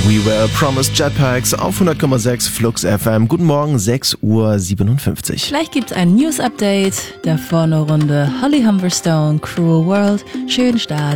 We Were Promised Jetpacks auf 100,6 Flux FM. Guten Morgen, 6:57 Uhr. Gleich gibt's ein News-Update. Davor eine Runde Holly Humberstone, Cruel World. Schönen Start